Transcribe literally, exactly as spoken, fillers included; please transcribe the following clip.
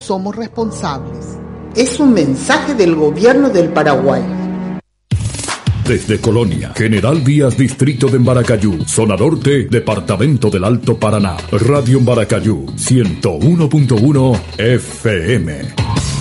somos responsables. Es un mensaje del Gobierno del Paraguay. Desde Colonia, General Díaz, Distrito de Embaracayú, Zona Norte, Departamento del Alto Paraná. Radio Embaracayú, ciento uno punto uno F M.